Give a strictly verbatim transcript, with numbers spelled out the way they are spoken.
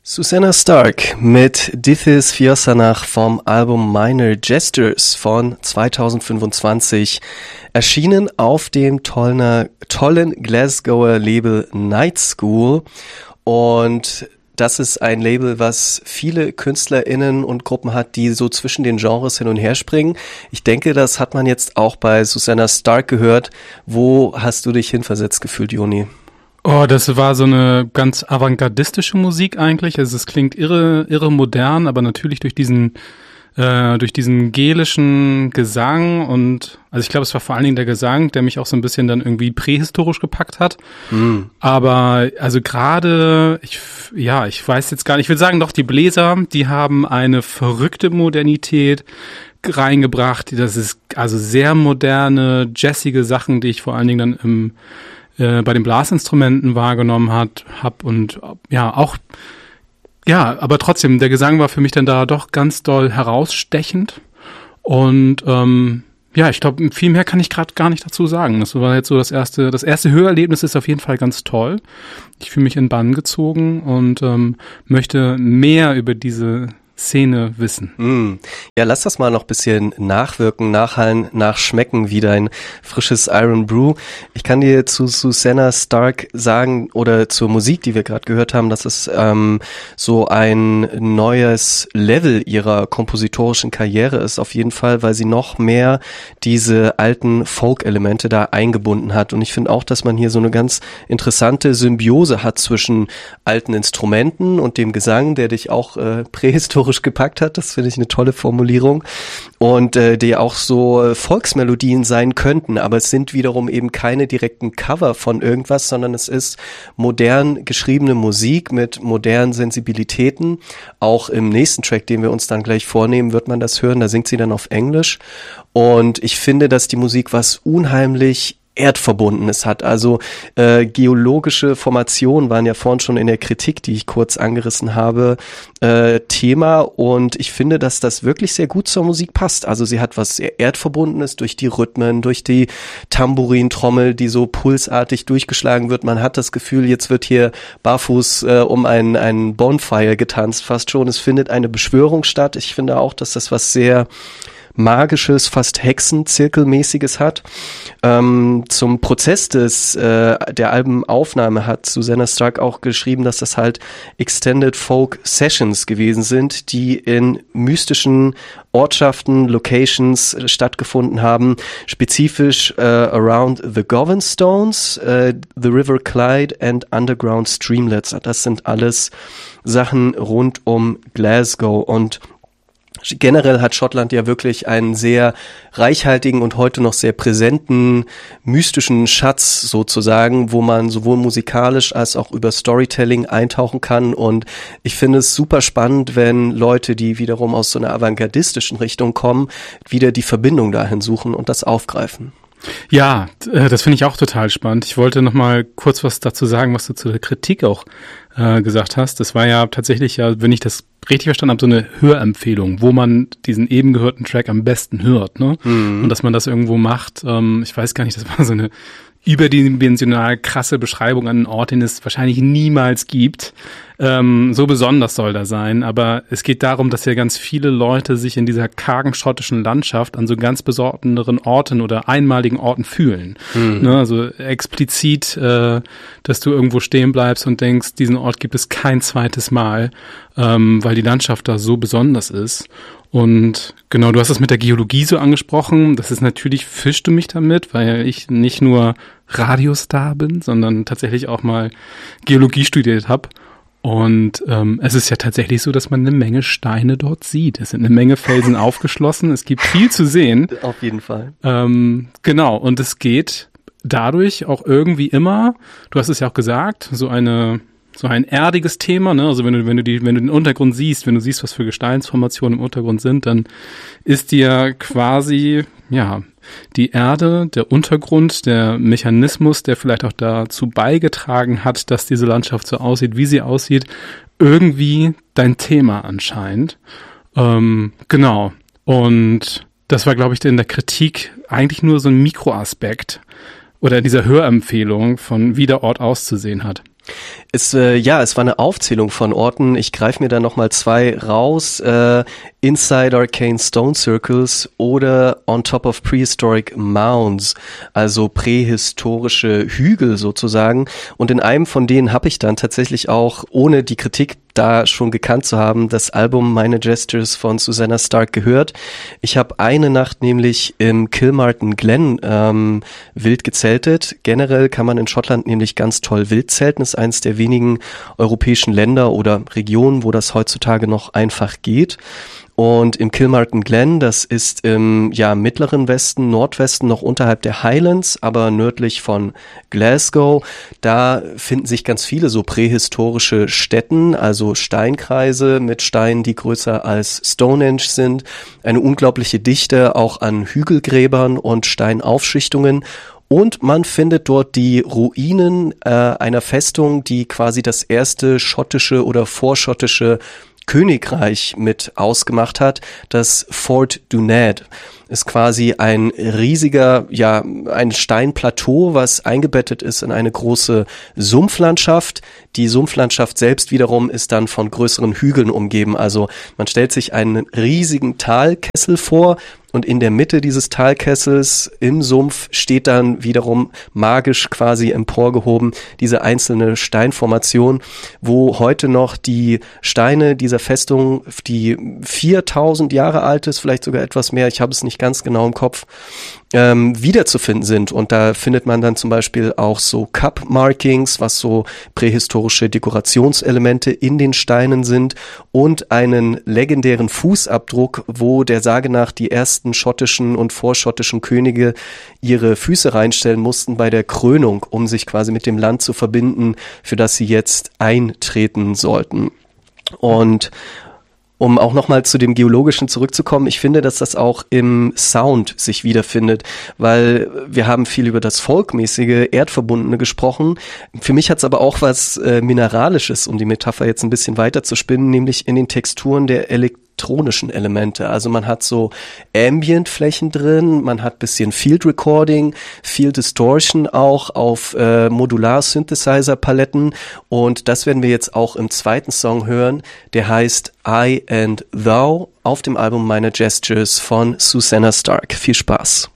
Susannah Stark mit Dithis Fiosanach vom Album Minor Gestures von zweitausendfünfundzwanzig, erschienen auf dem tollen, tollen Glasgower Label Night School. Und das ist ein Label, was viele KünstlerInnen und Gruppen hat, die so zwischen den Genres hin und her springen. Ich denke, das hat man jetzt auch bei Susannah Stark gehört. Wo hast du dich hinversetzt gefühlt, Joni? Oh, das war so eine ganz avantgardistische Musik eigentlich. Also es klingt irre, irre modern, aber natürlich durch diesen, äh, durch diesen gelischen Gesang und, also ich glaube, es war vor allen Dingen der Gesang, der mich auch so ein bisschen dann irgendwie prähistorisch gepackt hat. Mm. Aber, also gerade, ich, ja, ich weiß jetzt gar nicht, ich will sagen, doch, die Bläser, die haben eine verrückte Modernität reingebracht. Das ist also sehr moderne, jazzige Sachen, die ich vor allen Dingen dann im Äh, bei den Blasinstrumenten wahrgenommen hat, hab und ja, auch, ja, aber trotzdem, der Gesang war für mich dann da doch ganz doll herausstechend und ähm, ja, ich glaube, viel mehr kann ich gerade gar nicht dazu sagen. Das war jetzt so das erste, das erste Hörerlebnis ist auf jeden Fall ganz toll. Ich fühle mich in Bann gezogen und ähm, möchte mehr über diese Szene wissen. Mm. Ja, lass das mal noch ein bisschen nachwirken, nachhallen, nachschmecken wie dein frisches Iron Brew. Ich kann dir zu Susannah Stark sagen oder zur Musik, die wir gerade gehört haben, dass es ähm, so ein neues Level ihrer kompositorischen Karriere ist, auf jeden Fall, weil sie noch mehr diese alten Folk-Elemente da eingebunden hat. Und ich finde auch, dass man hier so eine ganz interessante Symbiose hat zwischen alten Instrumenten und dem Gesang, der dich auch äh, prähistorisch gepackt hat. Das finde ich eine tolle Formulierung. Und äh, die auch so äh, Volksmelodien sein könnten, aber es sind wiederum eben keine direkten Cover von irgendwas, sondern es ist modern geschriebene Musik mit modernen Sensibilitäten. Auch im nächsten Track, den wir uns dann gleich vornehmen, wird man das hören. Da singt sie dann auf Englisch. Und ich finde, dass die Musik was unheimlich Erdverbundenes hat. Also äh, geologische Formationen waren ja vorhin schon in der Kritik, die ich kurz angerissen habe, äh, Thema, und ich finde, dass das wirklich sehr gut zur Musik passt. Also sie hat was sehr Erdverbundenes durch die Rhythmen, durch die Tambourintrommel, die so pulsartig durchgeschlagen wird. Man hat das Gefühl, jetzt wird hier barfuß äh, um ein, ein Bonfire getanzt, fast schon. Es findet eine Beschwörung statt. Ich finde auch, dass das was sehr Magisches, fast Hexenzirkelmäßiges hat. Ähm, zum Prozess des äh, der Albenaufnahme hat Susannah Stark auch geschrieben, dass das halt Extended Folk Sessions gewesen sind, die in mystischen Ortschaften, Locations stattgefunden haben, spezifisch äh, around the Govan Stones, äh, the River Clyde and underground streamlets. Das sind alles Sachen rund um Glasgow, und generell hat Schottland ja wirklich einen sehr reichhaltigen und heute noch sehr präsenten mystischen Schatz sozusagen, wo man sowohl musikalisch als auch über Storytelling eintauchen kann, und ich finde es super spannend, wenn Leute, die wiederum aus so einer avantgardistischen Richtung kommen, wieder die Verbindung dahin suchen und das aufgreifen. Ja, das finde ich auch total spannend. Ich wollte noch mal kurz was dazu sagen, was du zu der Kritik auch äh, gesagt hast. Das war ja tatsächlich, ja, wenn ich das richtig verstanden habe, so eine Hörempfehlung, wo man diesen eben gehörten Track am besten hört, ne? Mhm. Und dass man das irgendwo macht, ähm, ich weiß gar nicht, das war so eine überdimensional krasse Beschreibung an einen Ort, den es wahrscheinlich niemals gibt. Ähm, so besonders soll da sein, aber es geht darum, dass ja ganz viele Leute sich in dieser kargen schottischen Landschaft an so ganz besonderen Orten oder einmaligen Orten fühlen. Mhm. Ne, also explizit, äh, dass du irgendwo stehen bleibst und denkst, diesen Ort gibt es kein zweites Mal, ähm, weil die Landschaft da so besonders ist. Und genau, du hast es mit der Geologie so angesprochen. Das ist natürlich, fischst du mich damit, weil ich nicht nur Radiostar bin, sondern tatsächlich auch mal Geologie studiert habe. Und ähm, es ist ja tatsächlich so, dass man eine Menge Steine dort sieht. Es sind eine Menge Felsen aufgeschlossen. Es gibt viel zu sehen. Auf jeden Fall. Ähm, genau, und es geht dadurch auch irgendwie immer, du hast es ja auch gesagt, so eine so ein erdiges Thema, ne? Also wenn du wenn du die wenn du den Untergrund siehst, wenn du siehst, was für Gesteinsformationen im Untergrund sind, dann ist dir quasi ja die Erde, der Untergrund, der Mechanismus, der vielleicht auch dazu beigetragen hat, dass diese Landschaft so aussieht, wie sie aussieht, irgendwie dein Thema anscheinend. Ähm, genau. Und das war, glaube ich, in der Kritik eigentlich nur so ein Mikroaspekt oder in dieser Hörempfehlung von wie der Ort auszusehen hat. Es, äh, ja, es war eine Aufzählung von Orten. Ich greife mir da nochmal zwei raus. Äh, Inside Arcane Stone Circles oder On Top of Prehistoric Mounds, also prähistorische Hügel sozusagen. Und in einem von denen habe ich dann tatsächlich auch, ohne die Kritik da schon gekannt zu haben, das Album Minor Gestures von Susannah Stark gehört. Ich habe eine Nacht nämlich im Kilmartin Glen ähm, wild gezeltet. Generell kann man in Schottland nämlich ganz toll wild zelten. Das ist eines der wenigen europäischen Länder oder Regionen, wo das heutzutage noch einfach geht. Und im Kilmartin Glen, das ist im ja mittleren Westen, Nordwesten, noch unterhalb der Highlands, aber nördlich von Glasgow, da finden sich ganz viele so prähistorische Stätten, also Steinkreise mit Steinen, die größer als Stonehenge sind, eine unglaubliche Dichte auch an Hügelgräbern und Steinaufschichtungen. Und man findet dort die Ruinen äh, einer Festung, die quasi das erste schottische oder vorschottische Königreich mit ausgemacht hat. Das Fort Dunad ist quasi ein riesiger, ja, ein Steinplateau, was eingebettet ist in eine große Sumpflandschaft. Die Sumpflandschaft selbst wiederum ist dann von größeren Hügeln umgeben. Also man stellt sich einen riesigen Talkessel vor und in der Mitte dieses Talkessels im Sumpf steht dann wiederum magisch quasi emporgehoben diese einzelne Steinformation, wo heute noch die Steine dieser Festung, die viertausend Jahre alt ist, vielleicht sogar etwas mehr, ich habe es nicht ganz genau im Kopf, ähm, wiederzufinden sind. Und da findet man dann zum Beispiel auch so Cup-Markings, was so prähistorische Dekorationselemente in den Steinen sind, und einen legendären Fußabdruck, wo der Sage nach die ersten schottischen und vorschottischen Könige ihre Füße reinstellen mussten bei der Krönung, um sich quasi mit dem Land zu verbinden, für das sie jetzt eintreten sollten. Und um auch nochmal zu dem Geologischen zurückzukommen, ich finde, dass das auch im Sound sich wiederfindet, weil wir haben viel über das Folkmäßige, Erdverbundene gesprochen. Für mich hat es aber auch was äh, Mineralisches, um die Metapher jetzt ein bisschen weiter zu spinnen, nämlich in den Texturen der elektronischen Elemente. Also man hat so Ambient-Flächen drin, man hat bisschen Field Recording, viel Distortion auch auf äh, Modular-Synthesizer-Paletten, und das werden wir jetzt auch im zweiten Song hören, der heißt I and Thou auf dem Album Minor Gestures von Susannah Stark. Viel Spaß!